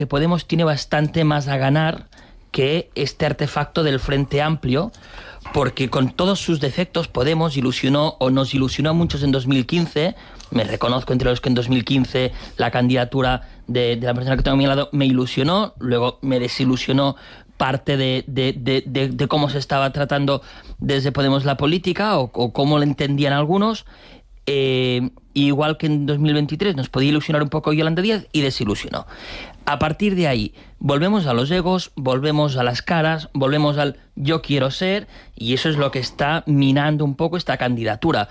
que Podemos tiene bastante más a ganar que este artefacto del Frente Amplio, porque con todos sus defectos Podemos ilusionó o nos ilusionó a muchos en 2015. Me reconozco entre los que en 2015 la candidatura de la persona que tengo a mi lado me ilusionó, luego me desilusionó parte de cómo se estaba tratando desde Podemos la política o cómo lo entendían algunos. Igual que en 2023 nos podía ilusionar un poco Yolanda Díaz y desilusionó. A partir de ahí volvemos a los egos, volvemos a las caras, volvemos al yo quiero ser, y eso es lo que está minando un poco esta candidatura.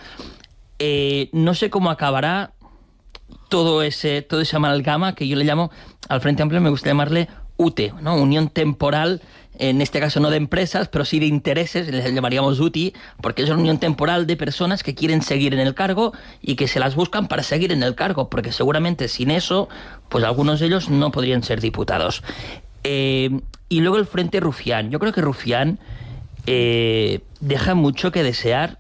No sé cómo acabará todo ese amalgama que yo le llamo, al Frente Amplio me gusta llamarle UTE, ¿no? Unión Temporal, en este caso no de empresas, pero sí de intereses, les llamaríamos UTI, porque es una unión temporal de personas que quieren seguir en el cargo y que se las buscan para seguir en el cargo, porque seguramente sin eso, pues algunos de ellos no podrían ser diputados. Y luego el Frente Rufián. Yo creo que Rufián deja mucho que desear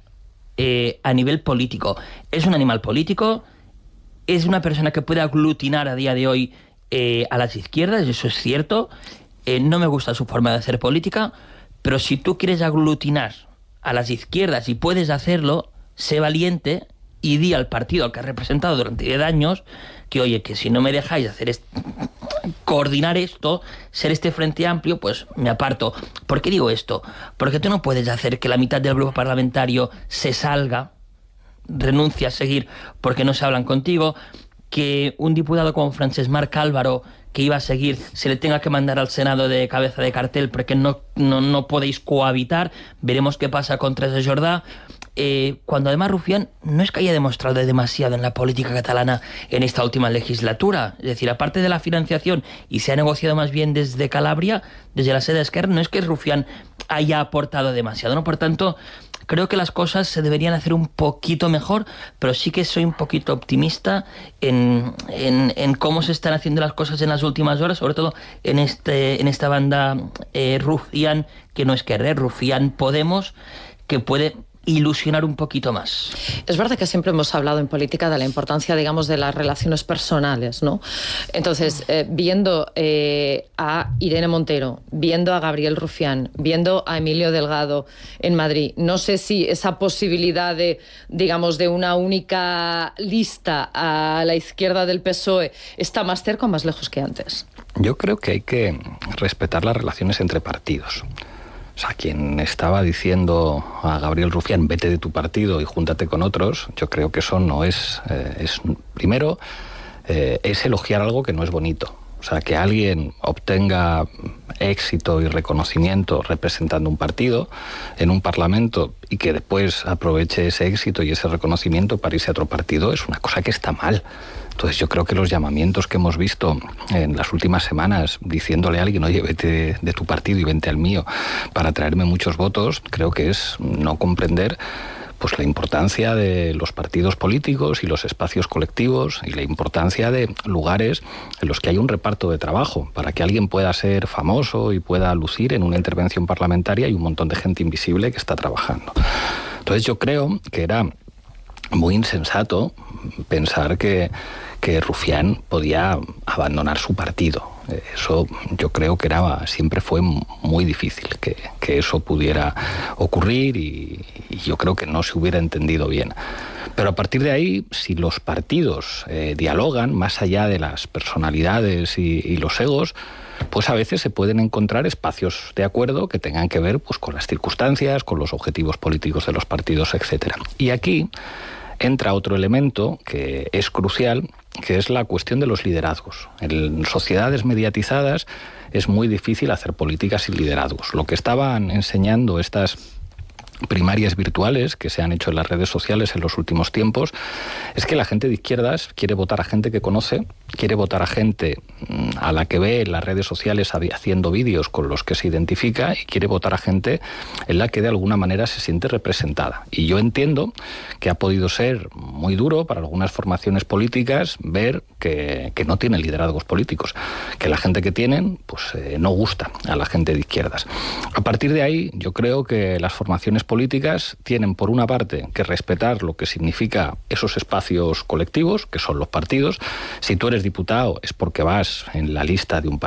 a nivel político. Es un animal político, es una persona que puede aglutinar a día de hoy a las izquierdas, eso es cierto. No me gusta su forma de hacer política, pero si tú quieres aglutinar a las izquierdas y puedes hacerlo, sé valiente y di al partido al que has representado durante 10 años que, oye, que si no me dejáis hacer coordinar esto, ser este Frente Amplio, pues me aparto. ¿Por qué digo esto? Porque tú no puedes hacer que la mitad del grupo parlamentario se salga, renuncie a seguir porque no se hablan contigo, que un diputado como Francesc Marc Álvaro, que iba a seguir, se le tenga que mandar al Senado de cabeza de cartel porque no podéis cohabitar. Veremos qué pasa con Teresa Jordà. Cuando además Rufián no es que haya demostrado demasiado en la política catalana en esta última legislatura. Es decir, aparte de la financiación, y se ha negociado más bien desde Calabria, desde la sede de Esquerra, no es que Rufián haya aportado demasiado, ¿no? Por tanto, creo que las cosas se deberían hacer un poquito mejor, pero sí que soy un poquito optimista en cómo se están haciendo las cosas en las últimas horas, sobre todo en esta banda Rufián, que no es Esquerra, Rufián Podemos, que puede ilusionar un poquito más. Es verdad que siempre hemos hablado en política de la importancia, digamos, de las relaciones personales, ¿no? Entonces, viendo a Irene Montero, viendo a Gabriel Rufián, viendo a Emilio Delgado en Madrid, no sé si esa posibilidad de, digamos, de una única lista a la izquierda del PSOE está más cerca o más lejos que antes. Yo creo que hay que respetar las relaciones entre partidos. O sea, quien estaba diciendo a Gabriel Rufián, vete de tu partido y júntate con otros, yo creo que eso no es... primero, es elogiar algo que no es bonito. O sea, que alguien obtenga éxito y reconocimiento representando un partido en un parlamento y que después aproveche ese éxito y ese reconocimiento para irse a otro partido es una cosa que está mal. Entonces yo creo que los llamamientos que hemos visto en las últimas semanas diciéndole a alguien, oye, vete de tu partido y vente al mío para traerme muchos votos, creo que es no comprender pues la importancia de los partidos políticos y los espacios colectivos y la importancia de lugares en los que hay un reparto de trabajo para que alguien pueda ser famoso y pueda lucir en una intervención parlamentaria y un montón de gente invisible que está trabajando. Entonces yo creo que era muy insensato pensar que Rufián podía abandonar su partido. Eso yo creo que siempre fue muy difícil que eso pudiera ocurrir y yo creo que no se hubiera entendido bien. Pero a partir de ahí, si los partidos dialogan más allá de las personalidades y los egos, pues a veces se pueden encontrar espacios de acuerdo que tengan que ver pues, con las circunstancias, con los objetivos políticos de los partidos, etc. Y aquí entra otro elemento que es crucial, que es la cuestión de los liderazgos. En sociedades mediatizadas es muy difícil hacer políticas sin liderazgos. Lo que estaban enseñando estas primarias virtuales que se han hecho en las redes sociales en los últimos tiempos es que la gente de izquierdas quiere votar a gente que conoce, quiere votar a gente a la que ve en las redes sociales haciendo vídeos con los que se identifica y quiere votar a gente en la que de alguna manera se siente representada. Y yo entiendo que ha podido ser muy duro para algunas formaciones políticas ver que no tienen liderazgos políticos, que la gente que tienen pues no gusta a la gente de izquierdas. A partir de ahí yo creo que las formaciones políticas tienen por una parte que respetar lo que significa esos espacios colectivos, que son los partidos. Si tú eres diputado es porque vas en la lista de un partido